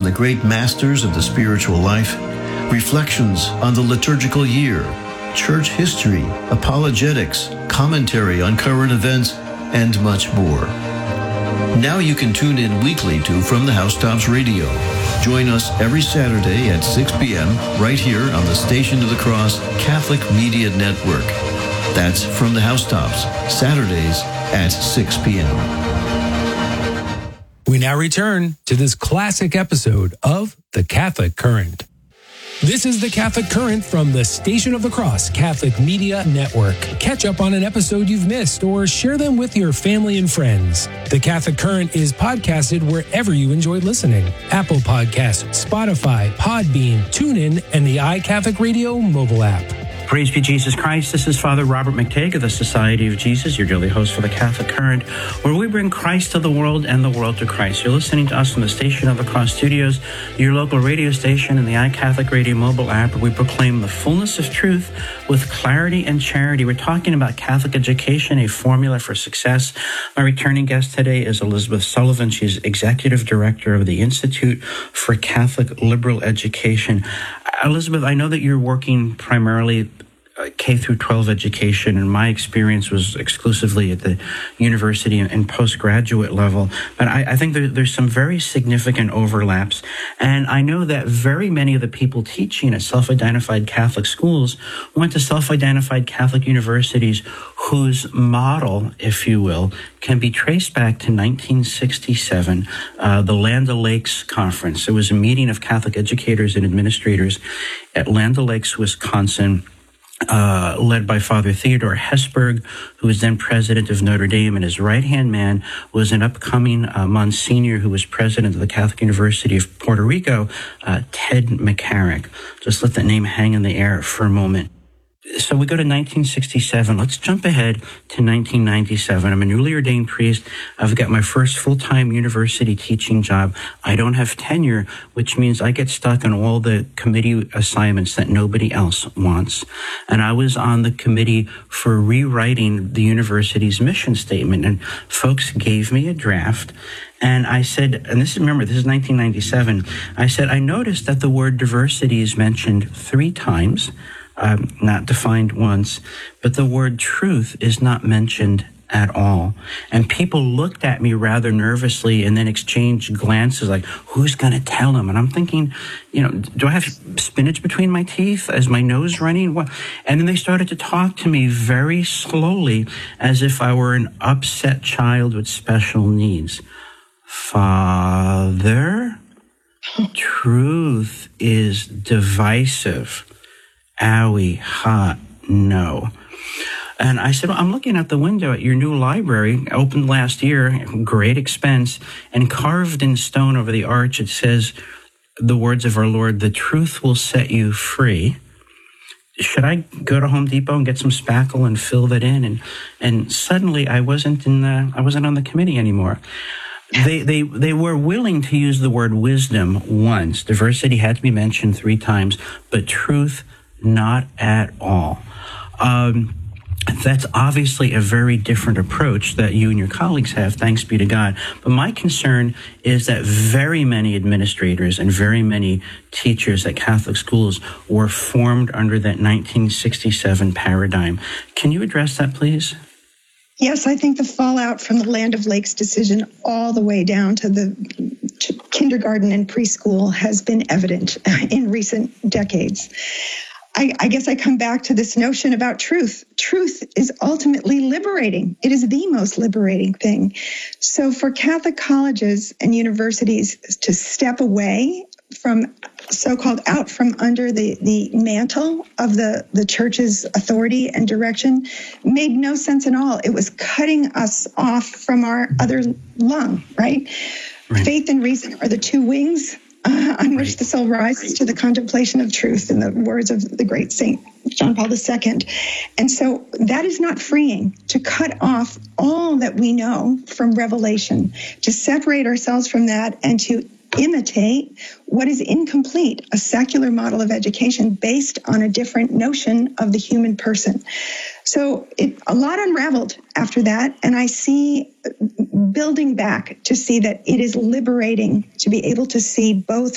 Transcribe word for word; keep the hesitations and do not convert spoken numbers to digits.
the great masters of the spiritual life, reflections on the liturgical year, church history, apologetics, commentary on current events, and much more. Now you can tune in weekly to From the Housetops Radio. Join us every Saturday at six p.m. right here on the Station of the Cross Catholic Media Network. That's From the Housetops, Saturdays at six p.m. We now return to this classic episode of The Catholic Current. This is The Catholic Current from the Station of the Cross Catholic Media Network. Catch up on an episode you've missed or share them with your family and friends. The Catholic Current is podcasted wherever you enjoy listening. Apple Podcasts, Spotify, Podbean, TuneIn, and the iCatholic Radio mobile app. Praise be Jesus Christ. This is Father Robert McTague of the Society of Jesus, your daily host for the Catholic Current, where we bring Christ to the world and the world to Christ. You're listening to us from the Station of the Cross Studios, your local radio station, and the iCatholic Radio mobile app, where we proclaim the fullness of truth with clarity and charity. We're talking about Catholic education, a formula for success. My returning guest today is Elizabeth Sullivan. She's Executive Director of the Institute for Catholic Liberal Education. Elizabeth, I know that you're working primarily K through twelve education, and my experience was exclusively at the university and postgraduate level. But I, I think there, there's some very significant overlaps. And I know that very many of the people teaching at self-identified Catholic schools went to self-identified Catholic universities whose model, if you will, can be traced back to nineteen sixty-seven, uh, the Land O'Lakes Conference. It was a meeting of Catholic educators and administrators at Land O'Lakes, Wisconsin, Uh, led by Father Theodore Hesburgh, who was then president of Notre Dame, and his right-hand man was an upcoming uh, Monsignor who was president of the Catholic University of Puerto Rico, uh, Ted McCarrick. Just let that name hang in the air for a moment. So we go to nineteen sixty-seven. Let's jump ahead to nineteen ninety-seven. I'm a newly ordained priest. I've got my first full-time university teaching job. I don't have tenure, which means I get stuck on all the committee assignments that nobody else wants. And I was on the committee for rewriting the university's mission statement. And folks gave me a draft. And I said, and this is, remember, this is nineteen ninety-seven. I said, I noticed that the word diversity is mentioned three times. Um, not defined once, but the word truth is not mentioned at all. And people looked at me rather nervously and then exchanged glances like, who's going to tell them? And I'm thinking, you know, do I have spinach between my teeth? Is my nose running? What? And then they started to talk to me very slowly as if I were an upset child with special needs. Father, truth is divisive. Owie, hot, no. And I said, well, I'm looking out the window at your new library, opened last year, great expense, and carved in stone over the arch, it says the words of our Lord, the truth will set you free. Should I go to Home Depot and get some spackle and fill that in? And and suddenly I wasn't in the, I wasn't on the committee anymore. They they they were willing to use the word wisdom once. Diversity had to be mentioned three times, but truth, not at all. Um, that's obviously a very different approach that you and your colleagues have, thanks be to God. But my concern is that very many administrators and very many teachers at Catholic schools were formed under that nineteen sixty-seven paradigm. Can you address that, please? Yes, I think the fallout from the Land O'Lakes decision all the way down to the to kindergarten and preschool has been evident in recent decades. I, I guess I come back to this notion about truth. Truth is ultimately liberating. It is the most liberating thing. So for Catholic colleges and universities to step away from so-called out from under the, the mantle of the, the church's authority and direction made no sense at all. It was cutting us off from our other lung, right? Right. Faith and reason are the two wings uh, on which right. the soul rises to the contemplation of truth, in the words of the great Saint John Paul the Second. And so that is not freeing, to cut off all that we know from revelation, to separate ourselves from that and to imitate what is incomplete, a secular model of education based on a different notion of the human person. So it, a lot unraveled after that, and I see building back to see that it is liberating to be able to see both